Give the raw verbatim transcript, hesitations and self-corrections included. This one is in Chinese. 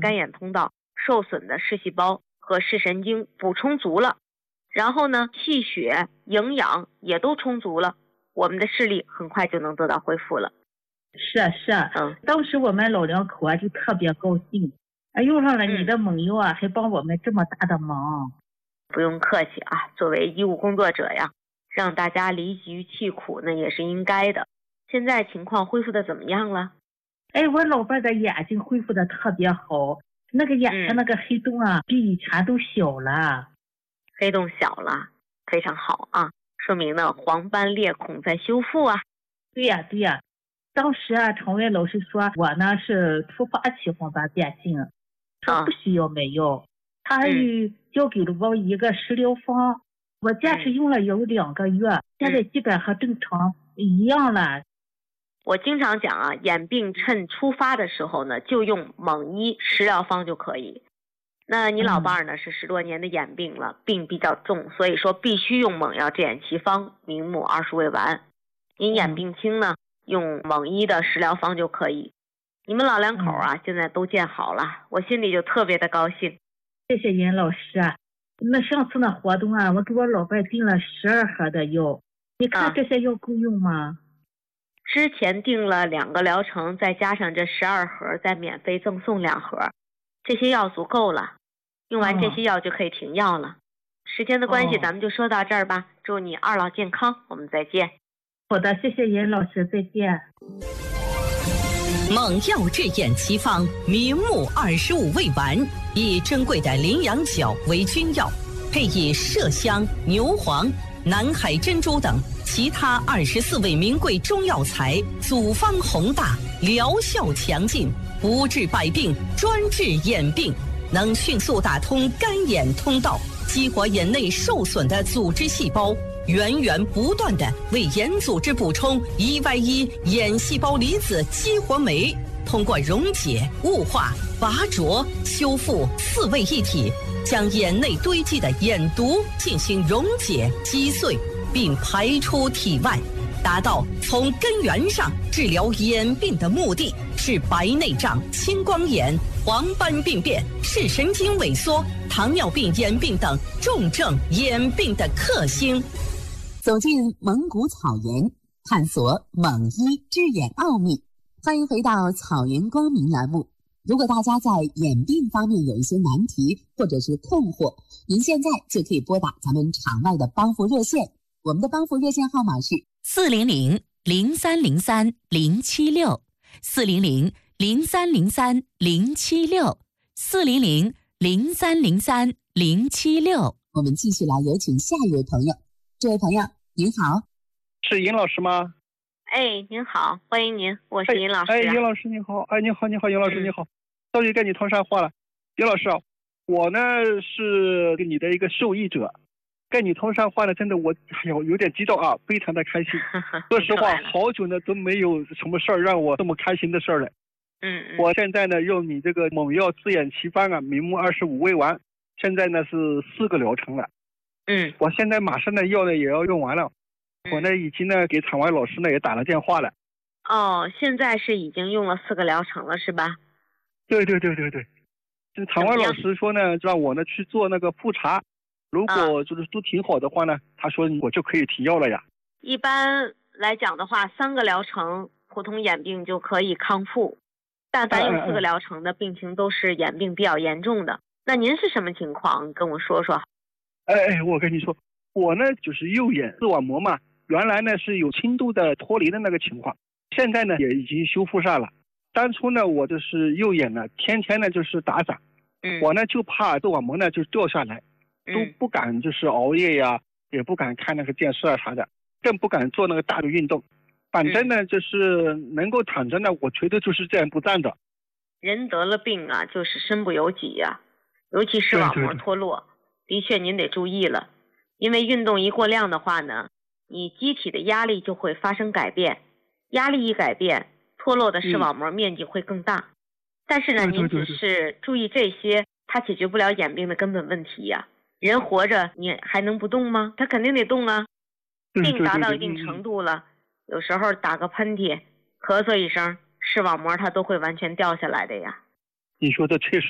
肝眼通道受损的视细胞和视神经补充足了，然后呢，气血营养也都充足了，我们的视力很快就能得到恢复了。 是啊是啊， 嗯， 当时我们老两口啊就特别高兴，啊，用上了你的猛药啊，嗯、还帮我们这么大的忙。 不用客气啊，作为医务工作者呀，让大家离疾弃苦那也是应该的。现在情况恢复的怎么样了？ 哎，我老伴的眼睛恢复的特别好，那个眼睛那个黑洞啊，嗯、比以前都小了。 黑洞小了，非常好啊，说明呢黄斑裂孔在修复啊。 对呀、啊、对呀、啊，当时啊，常文老师说我呢是突发期黄斑变性，他不需要买药，啊、他还交给了我一个食疗方，我坚持用了有两个月，嗯、现在基本和正常一样了。 我经常讲啊，眼病趁初发的时候呢，就用蒙医食疗方就可以。那你老伴儿呢、嗯、是十多年的眼病了，病比较重，所以说必须用蒙药治眼奇方明目二十味丸。您眼病轻呢，用蒙医的食疗方就可以。你们老两口啊，嗯、现在都见好了，我心里就特别的高兴。 谢谢尹老师啊。那上次那活动啊，我给我老伴订了十二盒的药，你看这些药够用吗？啊， 之前订了两个疗程，再加上这十二盒，再免费赠送两盒，这些药足够了。用完这些药就可以停药了。哦、时间的关系，咱们就说到这儿吧。祝你二老健康，我们再见。 好的，谢谢尹老师，再见。 蒙药治眼奇方明目二十五味丸，以珍贵的羚羊角为君药，配以麝香、牛黄、南海珍珠等其他二十四味名贵中药材，组方宏大，疗效强劲，不治百病，专治眼病，能迅速打通肝眼通道，激活眼内受损的组织细胞，源源不断地为眼组织补充 E Y 一 眼细胞离子激活酶，通过溶解、雾化、拔灼、修复四位一体，将眼内堆积的眼毒进行溶解击碎，并排出体外，达到从根源上治疗眼病的目的，是白内障、青光眼、黄斑病变、视神经萎缩、糖尿病眼病等重症眼病的克星。 走进蒙古草原，探索蒙医治眼奥秘。欢迎回到草原光明栏目。如果大家在眼病方面有一些难题或者是困惑，您现在就可以拨打咱们场外的帮扶热线，我们的帮扶热线号码是四零零零三零三零七六，四零零零三零三零七六，四零零零三零三零七六。 我们继续来有请下一位朋友。这位朋友您好。 是尹老师吗？ 哎，您好，欢迎您，我是尹老师、啊。 哎，尹老师你好，哎，你好，你好，尹老师、嗯、你好，终于跟你通上话了。尹老师啊，我呢是你的一个受益者，跟你通上话呢，真的我哎呦有点激动啊，非常的开心。说实话，好久呢都没有什么事儿让我这么开心的事儿了。 嗯嗯。 我现在呢用你这个蒙药治眼奇方啊，明目二十五味丸，现在呢是四个疗程了。 嗯。 我现在马上呢药呢也要用完了。我呢已经呢给场外老师呢也打了电话了。 哦，现在是已经用了四个疗程了是吧？ 对对对对对。这场外老师说呢让我呢去做那个复查，如果就是都挺好的话呢、啊、他说我就可以停药了呀。 一般来讲的话，三个疗程普通眼病就可以康复，但凡用四个疗程的病情都是眼病比较严重的。那您是什么情况？跟我说说。 哎哎，我跟你说，我呢就是右眼视网膜嘛，原来呢是有轻度的脱离的那个情况，现在呢也已经修复上了。当初呢我就是右眼呢天天呢就是打伞、嗯、我呢就怕视网膜呢就掉下来、嗯、都不敢就是熬夜呀，也不敢看那个电视啊啥的，更不敢做那个大的运动。反正呢、嗯、就是能够躺着呢，我觉得就是这样不站着。 人得了病啊就是身不由己呀、啊，尤其视网膜脱落，的确您得注意了。因为运动一过量的话呢，你机体的压力就会发生改变，压力一改变，脱落的视网膜面积会更大、嗯、但是呢您只是注意这些，它解决不了眼病的根本问题呀、啊。人活着你还能不动吗？他肯定得动啊。病达到一定程度了，有时候打个喷嚏咳嗽一声，视网膜它都会完全掉下来的呀。 你说的确实